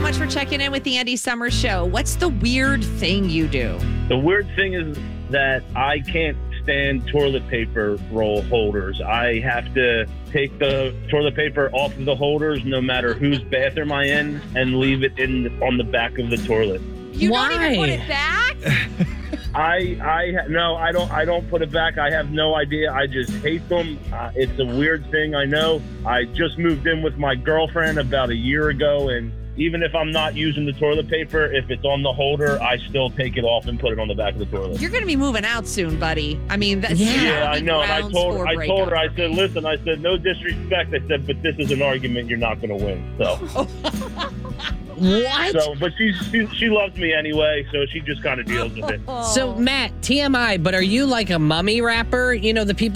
much for checking in with the Andy Summers Show. What's the weird thing you do? The weird thing is that I can't stand toilet paper roll holders. I have to take the toilet paper off of the holders no matter whose bathroom I'm in and leave it on the back of the toilet. You don't even put it back? I don't put it back. I have no idea. I just hate them. It's a weird thing, I know. I just moved in with my girlfriend about a year ago, and even if I'm not using the toilet paper, if it's on the holder, I still take it off and put it on the back of the toilet. You're going to be moving out soon, buddy. I mean, that's yeah, I know. And I told her, I said, listen, I said, no disrespect. I said, but this is an argument you're not going to win. So. What? So, but she loves me anyway, so she just kind of deals with it. So, Matt, TMI, but are you like a mummy rapper? You know, the people